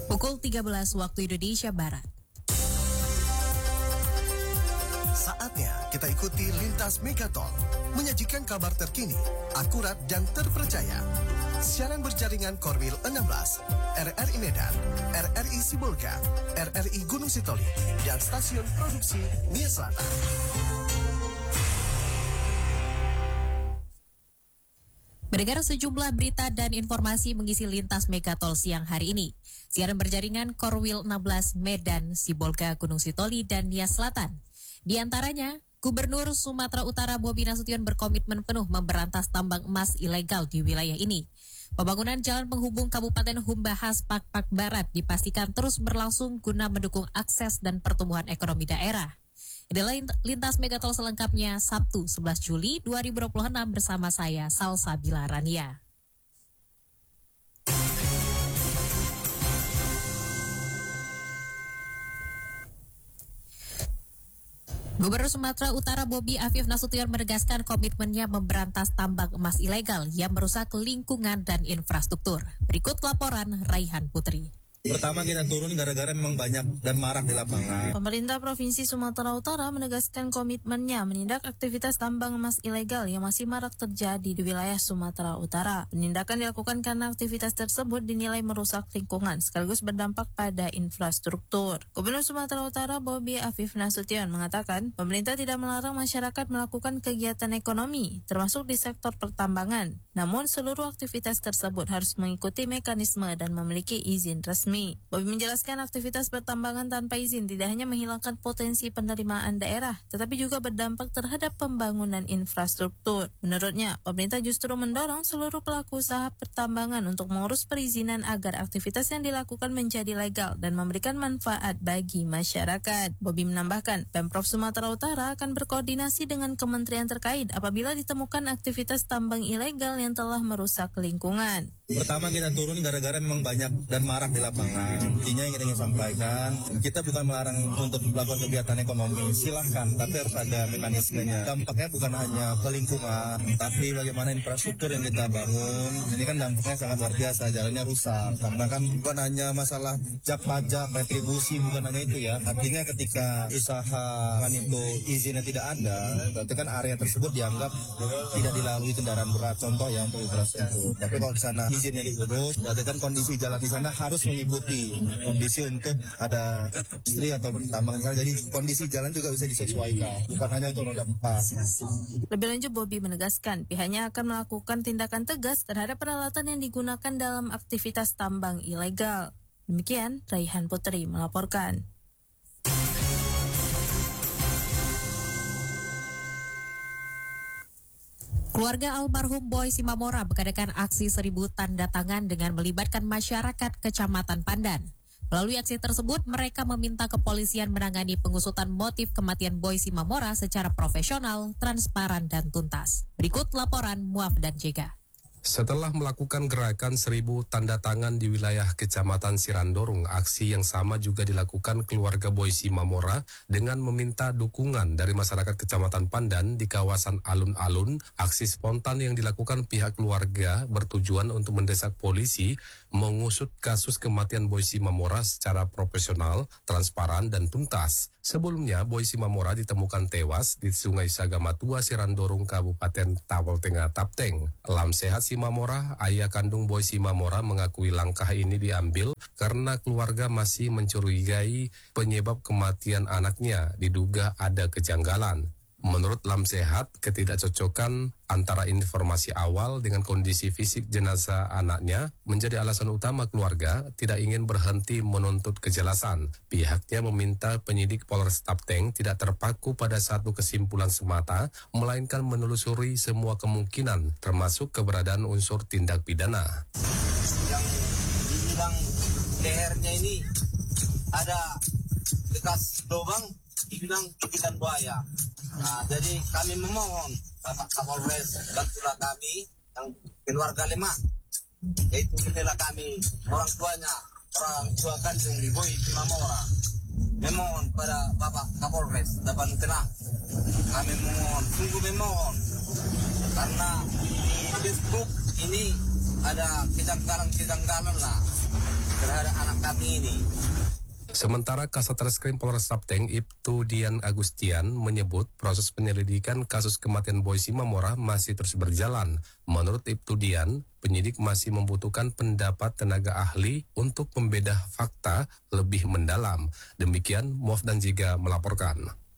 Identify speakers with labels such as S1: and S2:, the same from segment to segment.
S1: Pukul 13 waktu Indonesia Barat.
S2: Saatnya kita ikuti Lintas Megatol, menyajikan kabar terkini, akurat dan terpercaya. Siaran berjaringan Korwil 16, RRI Medan, RRI Sibolga, RRI Gunung Sitoli, dan stasiun produksi Nia Selatan.
S1: Mendengar sejumlah berita dan informasi mengisi Lintas Megatol siang hari ini. Siaran berjaringan Korwil 16 Medan, Sibolga, Gunung Sitoli, dan Nia Selatan. Di antaranya, Gubernur Sumatera Utara Bobi Nasution berkomitmen penuh memberantas tambang emas ilegal di wilayah ini. Pembangunan jalan penghubung Kabupaten Humbahas Pakpak Barat dipastikan terus berlangsung guna mendukung akses dan pertumbuhan ekonomi daerah. Inilah Lintas Megatol selengkapnya Sabtu 11 Juli 2026 bersama saya Salsabila Rania. Gubernur Sumatera Utara Bobi Afif Nasution menegaskan komitmennya memberantas tambang emas ilegal yang merusak lingkungan dan infrastruktur. Berikut laporan Raihan Putri.
S3: Pertama kita turun gara-gara memang banyak dan marak di lapangan.
S4: Pemerintah Provinsi Sumatera Utara menegaskan komitmennya menindak aktivitas tambang emas ilegal yang masih marak terjadi di wilayah Sumatera Utara. Penindakan dilakukan karena aktivitas tersebut dinilai merusak lingkungan sekaligus berdampak pada infrastruktur. Gubernur Sumatera Utara Bobi Afif Nasution mengatakan pemerintah tidak melarang masyarakat melakukan kegiatan ekonomi, termasuk di sektor pertambangan. Namun seluruh aktivitas tersebut harus mengikuti mekanisme dan memiliki izin resmi. Bobi menjelaskan aktivitas pertambangan tanpa izin tidak hanya menghilangkan potensi penerimaan daerah, tetapi juga berdampak terhadap pembangunan infrastruktur. Menurutnya, pemerintah justru mendorong seluruh pelaku usaha pertambangan untuk mengurus perizinan agar aktivitas yang dilakukan menjadi legal dan memberikan manfaat bagi masyarakat. Bobi menambahkan, Pemprov Sumatera Utara akan berkoordinasi dengan kementerian terkait apabila ditemukan aktivitas tambang ilegal yang telah merusak lingkungan.
S3: Pertama kita turun gara-gara memang banyak dan marak di lapangan. Intinya yang kita ingin sampaikan, kita bukan melarang untuk melakukan kegiatan ekonomi, silahkan, tapi harus ada mekanismenya. Dampaknya bukan hanya ke lingkungan, tapi bagaimana infrastruktur yang kita bangun. Ini kan dampaknya sangat luar biasa, jalannya rusak. Karena kan bukan hanya masalah pajak, retribusi, bukan hanya itu ya. Artinya ketika usaha itu izinnya tidak ada, berarti kan area tersebut dianggap tidak dilalui kendaraan berat. Contoh ya untuk infrastruktur. Tapi kalau di sana izinnya diurus, berarti kan kondisi jalan di sana harus mengikuti kondisi untuk ada industri atau pertambangan. Jadi kondisi jalan juga bisa disesuaikan, bukan hanya untuk roda 4.
S4: Lebih lanjut, Bobi menegaskan pihaknya akan melakukan tindakan tegas terhadap peralatan yang digunakan dalam aktivitas tambang ilegal. Demikian, Raihan Putri melaporkan.
S1: Keluarga almarhum Boy Simamora mengadakan aksi 1000 tanda tangan dengan melibatkan masyarakat Kecamatan Pandan. Melalui aksi tersebut, mereka meminta kepolisian menangani pengusutan motif kematian Boy Simamora secara profesional, transparan, dan tuntas. Berikut laporan Muaf dan Jega.
S5: Setelah melakukan gerakan 1000 tanda tangan di wilayah Kecamatan Sirandorong, aksi yang sama juga dilakukan keluarga Boy Simamora dengan meminta dukungan dari masyarakat Kecamatan Pandan di kawasan alun-alun. Aksi spontan yang dilakukan pihak keluarga bertujuan untuk mendesak polisi mengusut kasus kematian Boy Simamora secara profesional, transparan, dan tuntas. Sebelumnya, Boy Simamora ditemukan tewas di Sungai Sagamatua, Sirandorong, Kabupaten Tawau Tengah, Tapteng. Lam Sehat Simamora, ayah kandung Boy Simamora, mengakui langkah ini diambil karena keluarga masih mencurigai penyebab kematian anaknya, diduga ada kejanggalan. Menurut Lam Sehat, ketidakcocokan antara informasi awal dengan kondisi fisik jenazah anaknya menjadi alasan utama keluarga tidak ingin berhenti menuntut kejelasan. Pihaknya meminta penyidik Polres Tapteng tidak terpaku pada satu kesimpulan semata, melainkan menelusuri semua kemungkinan, termasuk keberadaan unsur tindak pidana.
S6: Yang dibilang lehernya ini ada bekas lubang, dibilang gigitan buaya. Nah, jadi kami memohon Bapak Kapolres bantulah kami yang keluarga 5, yaitu inilah kami orang tua kandung Boy Simamora, memohon pada Bapak Kapolres dapat tenang. Kami memohon, sungguh memohon, karena di Facebook ini ada kejanggalan lah. terhadap anak kami ini.
S5: Sementara Kasat Reskrim Polres Sapteng Ibtu Dian Agustian menyebut proses penyelidikan kasus kematian Boy Simamora masih terus berjalan. Menurut Ibtu Dian, penyidik masih membutuhkan pendapat tenaga ahli untuk membedah fakta lebih mendalam. Demikian Mof dan Jiga melaporkan.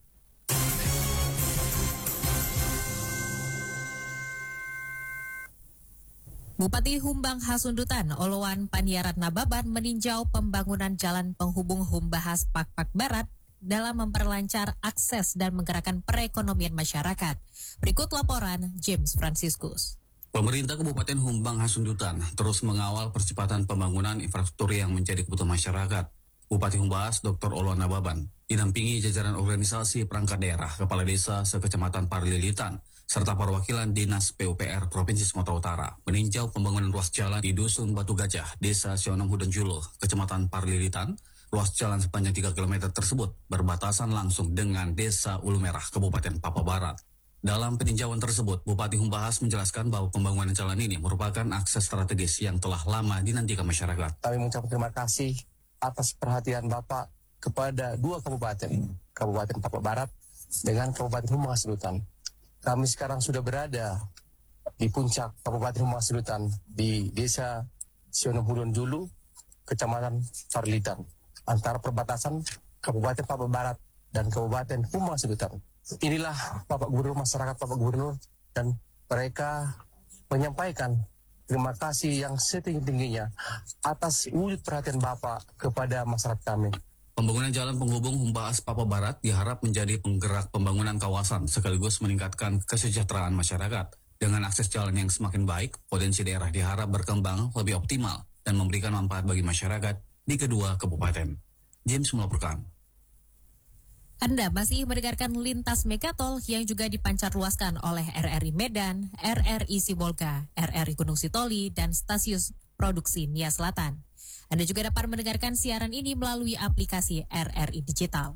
S1: Bupati Humbang Hasundutan, Olowan Pandiarat Nababan meninjau pembangunan jalan penghubung Humbahas Pakpak Barat dalam memperlancar akses dan menggerakkan perekonomian masyarakat. Berikut laporan James Franciscus.
S7: Pemerintah Kabupaten Humbang Hasundutan terus mengawal percepatan pembangunan infrastruktur yang menjadi kebutuhan masyarakat. Bupati Humbahas Dr. Olowan Nababan didampingi jajaran organisasi perangkat daerah, kepala desa sekecamatan Parlilitan, serta perwakilan Dinas PUPR Provinsi Sumatera Utara meninjau pembangunan ruas jalan di Dusun Batu Gajah, Desa Sionong Hudan Julo, Kecamatan Parlilitan. Ruas jalan sepanjang 3 km tersebut berbatasan langsung dengan Desa Ulu Merah, Kabupaten Papua Barat. Dalam peninjauan tersebut, Bupati Humbahas menjelaskan bahwa pembangunan jalan ini merupakan akses strategis yang telah lama dinantikan masyarakat.
S8: Kami mengucapkan terima kasih atas perhatian Bapak kepada dua kabupaten, Kabupaten Papua Barat dengan Kabupaten Humbang Hasundutan. Kami sekarang sudah berada di puncak Kabupaten Humbang Hasundutan di Desa Sionong Hudan Julo, Kecamatan Parlilitan, antara perbatasan Kabupaten Papua Barat dan Kabupaten Humbang Hasundutan. Inilah Bapak Gubernur, masyarakat Bapak Gubernur, dan mereka menyampaikan terima kasih yang setinggi-tingginya atas wujud perhatian Bapak kepada masyarakat kami.
S7: Pembangunan jalan penghubung Humbahas Papua Barat diharap menjadi penggerak pembangunan kawasan sekaligus meningkatkan kesejahteraan masyarakat. Dengan akses jalan yang semakin baik, potensi daerah diharap berkembang lebih optimal dan memberikan manfaat bagi masyarakat di kedua kabupaten. James melaporkan.
S1: Anda masih mendengarkan Lintas Megatol yang juga dipancarluaskan oleh RRI Medan, RRI Sibolga, RRI Gunung Sitoli, dan Stasiun Produksi Nia Selatan. Anda juga dapat mendengarkan siaran ini melalui aplikasi RRI Digital.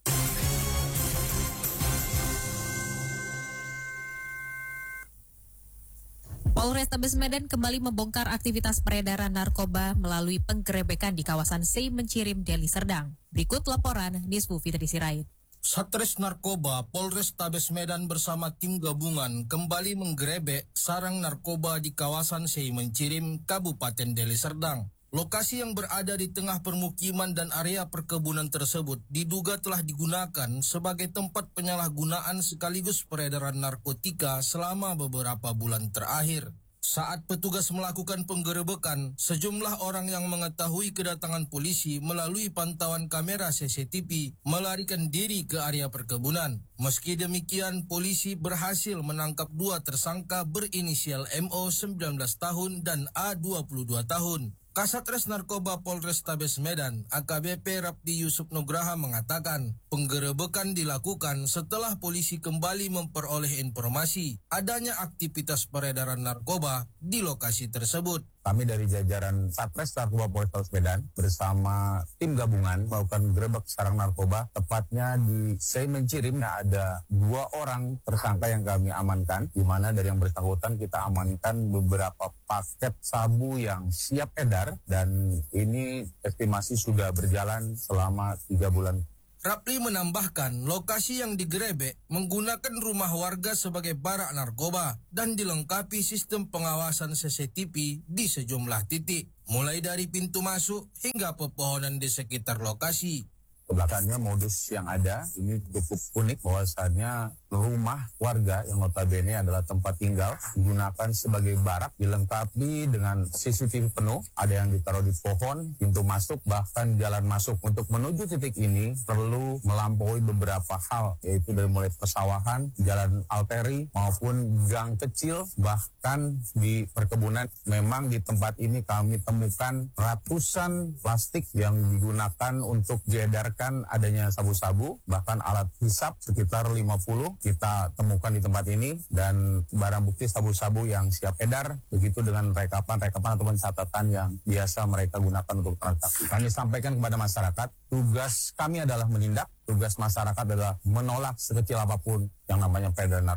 S1: Polrestabes Medan kembali membongkar aktivitas peredaran narkoba melalui penggerebekan di kawasan Sei Mencirim, Deli Serdang. Berikut laporan Nisfu Fitri Sirait.
S9: Satres Narkoba Polrestabes Medan bersama tim gabungan kembali menggerebek sarang narkoba di kawasan Sei Mencirim, Kabupaten Deli Serdang. Lokasi yang berada di tengah permukiman dan area perkebunan tersebut diduga telah digunakan sebagai tempat penyalahgunaan sekaligus peredaran narkotika selama beberapa bulan terakhir. Saat petugas melakukan penggerebekan, sejumlah orang yang mengetahui kedatangan polisi melalui pantauan kamera CCTV melarikan diri ke area perkebunan. Meski demikian, polisi berhasil menangkap dua tersangka berinisial MO 19 tahun dan A 22 tahun. Kasatres Narkoba Polrestabes Medan, AKBP Rapdi Yusuf Nugraha mengatakan, penggerebekan dilakukan setelah polisi kembali memperoleh informasi adanya aktivitas peredaran narkoba di lokasi tersebut.
S10: Kami dari jajaran Satres Narkoba Polrestabes Medan bersama tim gabungan melakukan gerebek sarang narkoba, tepatnya di Sei Mencirim. Ada 2 orang tersangka yang kami amankan, di mana dari yang bersangkutan kita amankan beberapa paket sabu yang siap edar, dan ini estimasi sudah berjalan selama 3 bulan.
S9: Rapli menambahkan, lokasi yang digerebek menggunakan rumah warga sebagai barak narkoba dan dilengkapi sistem pengawasan CCTV di sejumlah titik, mulai dari pintu masuk hingga pepohonan di sekitar lokasi.
S10: Kebelakangnya modus yang ada ini cukup unik, bahwasannya rumah warga yang notabene adalah tempat tinggal digunakan sebagai barak, dilengkapi dengan CCTV penuh, ada yang ditaruh di pohon, pintu masuk, bahkan jalan masuk. Untuk menuju titik ini perlu melampaui beberapa hal, yaitu dari mulai persawahan, jalan arteri maupun gang kecil, bahkan di perkebunan. Memang di tempat ini kami temukan ratusan plastik yang digunakan untuk diedarkan adanya sabu-sabu, bahkan alat hisap sekitar 50 kita temukan di tempat ini, dan barang bukti sabu-sabu yang siap edar, begitu dengan rekapan ataupun catatan yang biasa mereka gunakan untuk transaksi. Kami sampaikan kepada masyarakat, tugas kami adalah menindak, tugas masyarakat adalah menolak sekecil apapun yang namanya peredaran narkoba.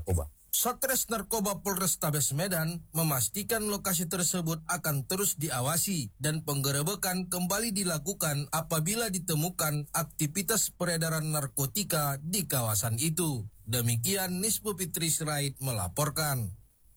S9: Satres Narkoba Polrestabes Medan memastikan lokasi tersebut akan terus diawasi dan penggerebekan kembali dilakukan apabila ditemukan aktivitas peredaran narkotika di kawasan itu. Demikian Nisbu Fitri Sirait melaporkan.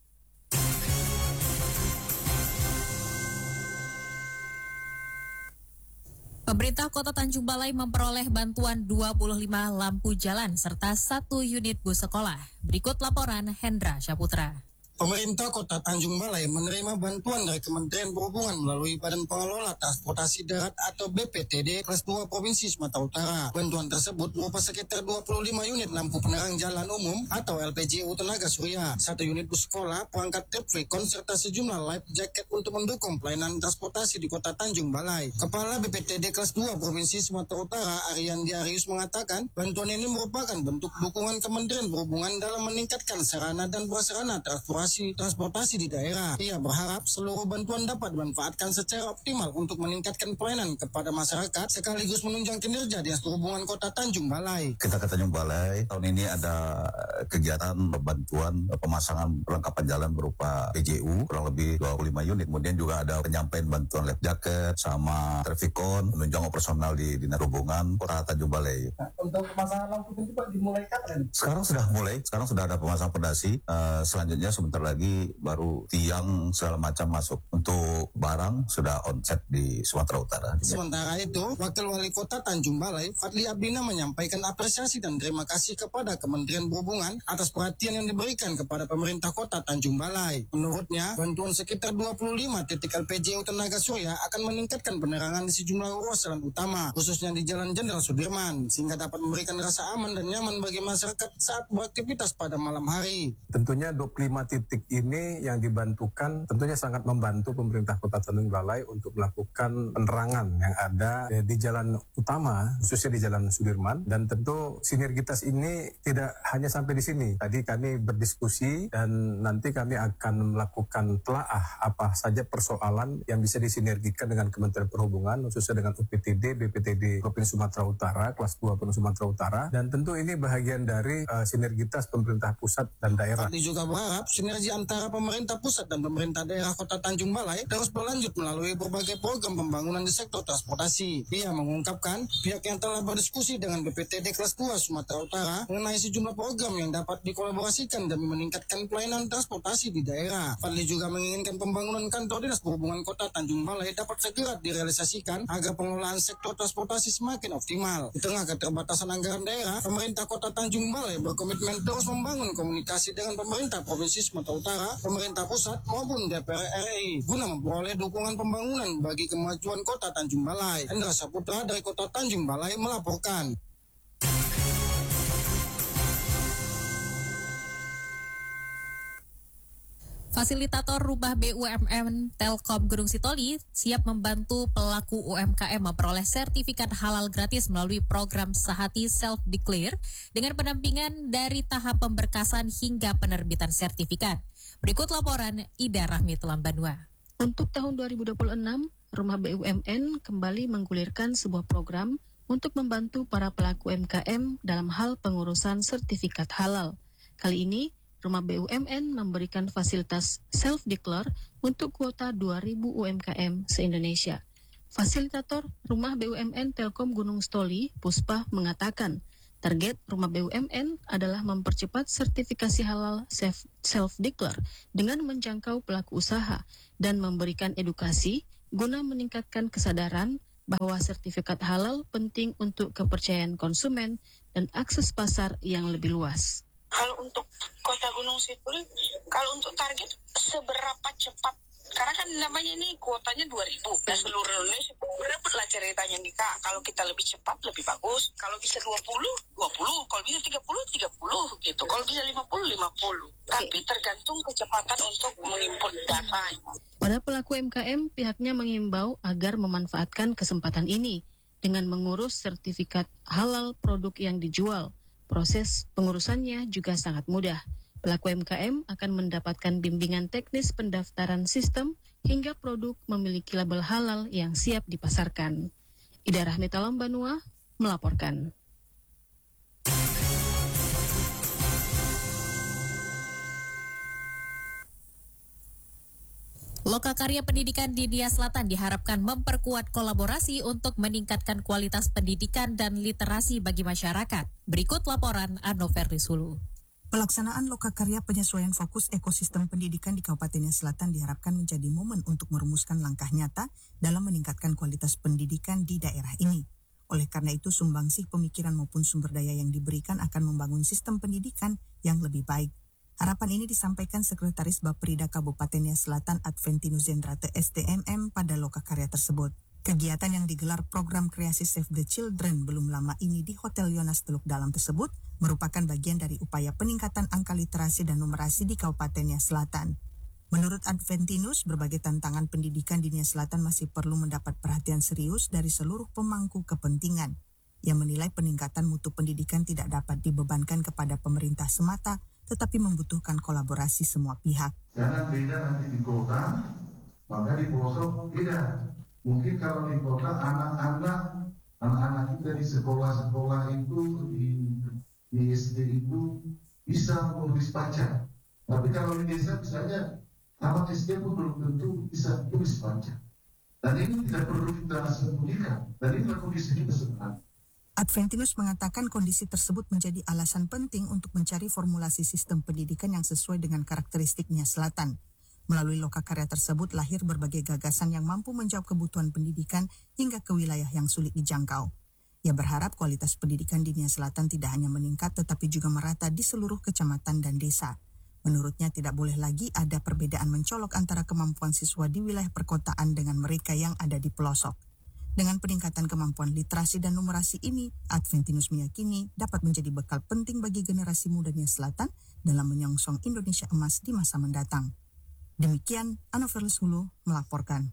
S1: Pemerintah Kota Tanjung Balai memperoleh bantuan 25 lampu jalan serta 1 unit bus sekolah. Berikut laporan Hendra Syaputra.
S11: Pemerintah Kota Tanjung Balai menerima bantuan dari Kementerian Perhubungan melalui Badan Pengelola Transportasi Darat atau BPTD kelas 2 Provinsi Sumatera Utara. Bantuan tersebut berupa sekitar 25 unit lampu penerang jalan umum atau LPJU tenaga surya, 1 unit bus sekolah, perangkat Triplicon, serta sejumlah life jacket untuk mendukung pelayanan transportasi di Kota Tanjung Balai. Kepala BPTD kelas 2 Provinsi Sumatera Utara, Ariandi Arius, mengatakan bantuan ini merupakan bentuk dukungan Kementerian Perhubungan dalam meningkatkan sarana dan prasarana transportasi di daerah. Ia berharap seluruh bantuan dapat dimanfaatkan secara optimal untuk meningkatkan pelayanan kepada masyarakat sekaligus menunjang kinerja Dinas Perhubungan Kota Tanjung Balai.
S12: Kita ke Tanjung Balai tahun ini ada kegiatan bantuan pemasangan perlengkapan jalan berupa PJU kurang lebih 25 unit. Kemudian juga ada penyampaian bantuan life jacket sama Triplicon menunjang operasional di Dinas Perhubungan Kota Tanjung Balai.
S11: Untuk pemasangan lampu itu Pak dimulai kapan?
S12: Sekarang sudah ada pemasangan pondasi. Selanjutnya sebentar lagi baru tiang segala macam masuk. Untuk barang sudah onset di Sumatera Utara.
S11: Sementara itu, Wakil Wali Kota Tanjung Balai, Fadli Abdina, menyampaikan apresiasi dan terima kasih kepada Kementerian Perhubungan atas perhatian yang diberikan kepada pemerintah Kota Tanjung Balai. Menurutnya, bantuan sekitar 25 titik LPJU tenaga surya akan meningkatkan penerangan di sejumlah ruas jalan utama, khususnya di Jalan Jenderal Sudirman, sehingga dapat memberikan rasa aman dan nyaman bagi masyarakat saat beraktivitas pada malam hari.
S13: Tentunya 25 titik ini yang dibantukan tentunya sangat membantu pemerintah Kota Tanjung Balai untuk melakukan penerangan yang ada di jalan utama, khususnya di Jalan Sudirman, dan tentu sinergitas ini tidak hanya sampai di sini. Tadi kami berdiskusi dan nanti kami akan melakukan telaah apa saja persoalan yang bisa disinergikan dengan Kementerian Perhubungan, khususnya dengan UPTD, BPTD Provinsi Sumatera Utara, kelas 2 Provinsi Sumatera Utara, dan tentu ini bahagian dari sinergitas pemerintah pusat dan daerah.
S11: Fadli juga berharap sinergi antara pemerintah pusat dan pemerintah daerah Kota Tanjung Balai terus berlanjut melalui berbagai program pembangunan di sektor transportasi. Ia mengungkapkan pihak yang telah berdiskusi dengan BPTD kelas 2 Sumatera Utara mengenai sejumlah program yang dapat dikolaborasikan demi meningkatkan pelayanan transportasi di daerah. Fadli juga menginginkan pembangunan kantor Dinas Perhubungan Kota Tanjung Balai dapat segera direalisasikan agar pengelolaan sektor transportasi semakin optimal. Di tengah keterbatasan anggaran daerah, pemerintah Kota Tanjung Balai berkomitmen terus membangun komunikasi dengan pemerintah Provinsi Sumatera Utara, pemerintah pusat maupun DPR RI guna memperoleh dukungan pembangunan bagi kemajuan Kota Tanjung Balai. Hendra Saputra dari Kota Tanjung Balai melaporkan.
S1: Fasilitator Rumah BUMN Telkom Gunung Sitoli siap membantu pelaku UMKM memperoleh sertifikat halal gratis melalui program Sahati Self-Declare dengan pendampingan dari tahap pemberkasan hingga penerbitan sertifikat. Berikut laporan Ida Rahmi Telambanua.
S14: Untuk tahun 2026, Rumah BUMN kembali menggulirkan sebuah program untuk membantu para pelaku UMKM dalam hal pengurusan sertifikat halal. Kali ini, Rumah BUMN memberikan fasilitas self-declare untuk kuota 2.000 UMKM se-Indonesia. Fasilitator Rumah BUMN Telkom Gunung Sitoli, Puspa, mengatakan target Rumah BUMN adalah mempercepat sertifikasi halal self-declare dengan menjangkau pelaku usaha dan memberikan edukasi guna meningkatkan kesadaran bahwa sertifikat halal penting untuk kepercayaan konsumen dan akses pasar yang lebih luas.
S15: Kalau untuk Kota Gunung Sitoli, kalau untuk target seberapa cepat, karena kan namanya ini kuotanya 2.000, dan seluruh Indonesia berebutlah ceritanya nih Kak. Kalau kita lebih cepat, lebih bagus. Kalau bisa 20, kalau bisa 30 gitu. Kalau bisa 50. Tapi tergantung kecepatan untuk mengimpun data.
S14: Pada pelaku UMKM, pihaknya mengimbau agar memanfaatkan kesempatan ini dengan mengurus sertifikat halal produk yang dijual. Proses pengurusannya juga sangat mudah. Pelaku UMKM akan mendapatkan bimbingan teknis pendaftaran sistem hingga produk memiliki label halal yang siap dipasarkan. Ida Rahmi Telambanua melaporkan.
S1: Lokakarya Pendidikan di Nia Selatan diharapkan memperkuat kolaborasi untuk meningkatkan kualitas pendidikan dan literasi bagi masyarakat. Berikut laporan Ano Ferlis Hulu.
S16: Pelaksanaan Lokakarya penyesuaian fokus ekosistem pendidikan di Kabupaten Nia Selatan diharapkan menjadi momen untuk merumuskan langkah nyata dalam meningkatkan kualitas pendidikan di daerah ini. Oleh karena itu, sumbangsih pemikiran maupun sumber daya yang diberikan akan membangun sistem pendidikan yang lebih baik. Harapan ini disampaikan Sekretaris Baprida Kabupaten Nia Selatan Adventinus Zendrate STMM pada Lokakarya tersebut. Kegiatan yang digelar program kreasi Save the Children belum lama ini di Hotel Yonas Teluk Dalam tersebut merupakan bagian dari upaya peningkatan angka literasi dan numerasi di Kabupaten Nia Selatan. Menurut Adventinus, berbagai tantangan pendidikan di Nia Selatan masih perlu mendapat perhatian serius dari seluruh pemangku kepentingan. Ia menilai peningkatan mutu pendidikan tidak dapat dibebankan kepada pemerintah semata, tetapi membutuhkan kolaborasi semua pihak.
S17: Jangan beda nanti di kota, maka di pelosok beda. Mungkin kalau di kota anak-anak kita di sekolah-sekolah itu di SD itu bisa menulis baca. Tapi kalau di desa misalnya anak SD pun belum tentu bisa tulis baca. Dan ini tidak perlu kita sembunyikan. Dan ini kondisi kita sebenarnya.
S16: Adventinus mengatakan kondisi tersebut menjadi alasan penting untuk mencari formulasi sistem pendidikan yang sesuai dengan karakteristik Nia Selatan. Melalui Lokakarya tersebut lahir berbagai gagasan yang mampu menjawab kebutuhan pendidikan hingga ke wilayah yang sulit dijangkau. Ia berharap kualitas pendidikan di Nia Selatan tidak hanya meningkat tetapi juga merata di seluruh kecamatan dan desa. Menurutnya tidak boleh lagi ada perbedaan mencolok antara kemampuan siswa di wilayah perkotaan dengan mereka yang ada di pelosok. Dengan peningkatan kemampuan literasi dan numerasi ini, Adventinus meyakini dapat menjadi bekal penting bagi generasi muda Nia Selatan dalam menyongsong Indonesia emas di masa mendatang. Demikian, Ano Ferlis Hulu melaporkan.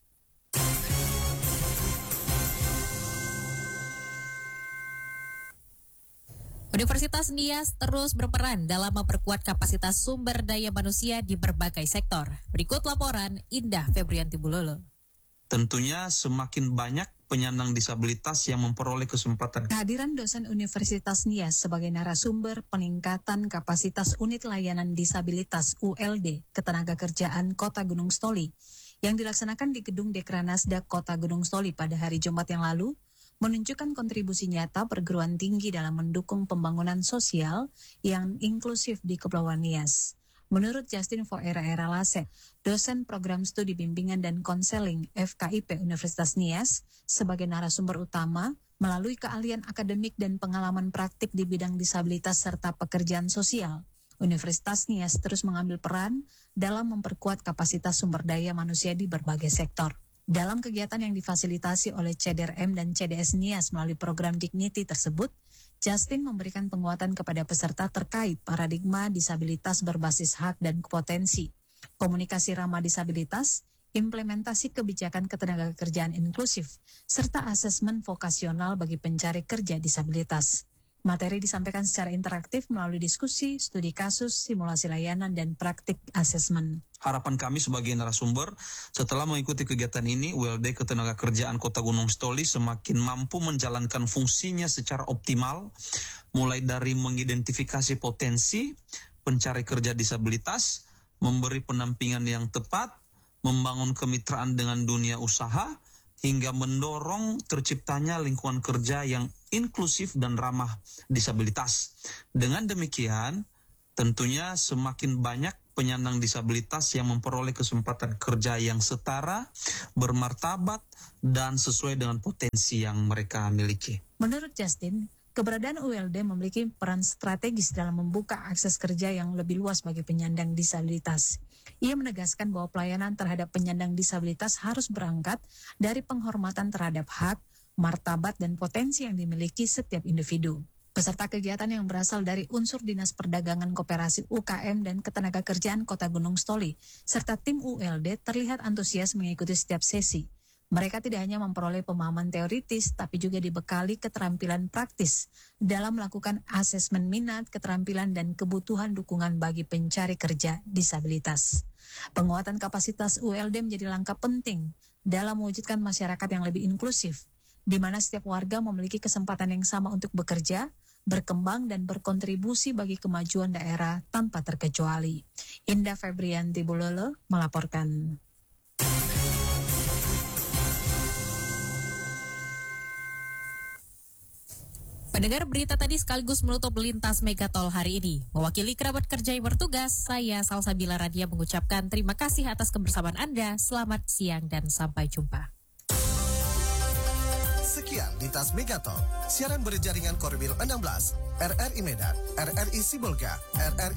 S1: Universitas Nias terus berperan dalam memperkuat kapasitas sumber daya manusia di berbagai sektor. Berikut laporan Indah Febrianti Bulolo.
S18: Tentunya semakin banyak penyandang disabilitas yang memperoleh kesempatan.
S19: Kehadiran dosen Universitas Nias sebagai narasumber peningkatan kapasitas unit layanan disabilitas ULD Ketenagakerjaan Kota Gunung Stoli yang dilaksanakan di Gedung Dekranasda Kota Gunung Stoli pada hari Jumat yang lalu menunjukkan kontribusi nyata perguruan tinggi dalam mendukung pembangunan sosial yang inklusif di Kepulauan Nias. Menurut Justin Era Lase, dosen program studi bimbingan dan konseling FKIP Universitas Nias, sebagai narasumber utama melalui keahlian akademik dan pengalaman praktik di bidang disabilitas serta pekerjaan sosial, Universitas Nias terus mengambil peran dalam memperkuat kapasitas sumber daya manusia di berbagai sektor. Dalam kegiatan yang difasilitasi oleh CDRM dan CDS Nias melalui program Dignity tersebut, Justin memberikan penguatan kepada peserta terkait paradigma disabilitas berbasis hak dan potensi, komunikasi ramah disabilitas, implementasi kebijakan ketenagakerjaan inklusif, serta asesmen vokasional bagi pencari kerja disabilitas. Materi disampaikan secara interaktif melalui diskusi, studi kasus, simulasi layanan, dan praktik asesmen.
S18: Harapan kami sebagai narasumber, setelah mengikuti kegiatan ini, ULD Ketenagakerjaan Kota Gunung Stoli semakin mampu menjalankan fungsinya secara optimal, mulai dari mengidentifikasi potensi, pencari kerja disabilitas, memberi pendampingan yang tepat, membangun kemitraan dengan dunia usaha, hingga mendorong terciptanya lingkungan kerja yang inklusif dan ramah disabilitas. Dengan demikian, tentunya semakin banyak penyandang disabilitas yang memperoleh kesempatan kerja yang setara, bermartabat, dan sesuai dengan potensi yang mereka miliki.
S19: Menurut Justin, keberadaan ULD memiliki peran strategis dalam membuka akses kerja yang lebih luas bagi penyandang disabilitas. Ia menegaskan bahwa pelayanan terhadap penyandang disabilitas harus berangkat dari penghormatan terhadap hak, martabat, dan potensi yang dimiliki setiap individu. Peserta kegiatan yang berasal dari unsur Dinas Perdagangan Koperasi UKM dan Ketenagakerjaan Kota Gunung Stoli, serta tim ULD terlihat antusias mengikuti setiap sesi. Mereka tidak hanya memperoleh pemahaman teoritis, tapi juga dibekali keterampilan praktis dalam melakukan asesmen minat, keterampilan, dan kebutuhan dukungan bagi pencari kerja disabilitas. Penguatan kapasitas ULD menjadi langkah penting dalam mewujudkan masyarakat yang lebih inklusif, di mana setiap warga memiliki kesempatan yang sama untuk bekerja, berkembang, dan berkontribusi bagi kemajuan daerah tanpa terkecuali. Indah Febrianti Bulolo melaporkan.
S1: Pendengar, berita tadi sekaligus menutup lintas Megatol hari ini. Mewakili kerabat kerja yang bertugas, saya Salsabila Radia mengucapkan terima kasih atas kebersamaan Anda. Selamat siang dan sampai jumpa.
S2: Sekian lintas Megatol, siaran berjaringan Korwil 16, RRI Medan, RRI Sibolga, RRI